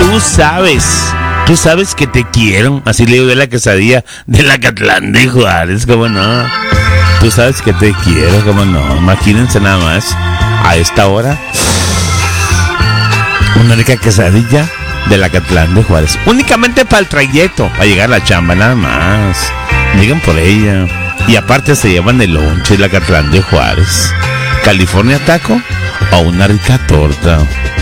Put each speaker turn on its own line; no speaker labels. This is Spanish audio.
tú sabes que te quiero. Así le digo de la quesadilla de la Acatlán de Juárez, cómo no. Tú sabes que te quiero, cómo no. Imagínense nada más, a esta hora, una rica quesadilla de la Acatlán de Juárez. Únicamente para el trayecto, para llegar a la chamba, nada más. Llegan por ella. Y aparte se llevan el lonche de la Acatlán de Juárez. California Taco o una rica torta.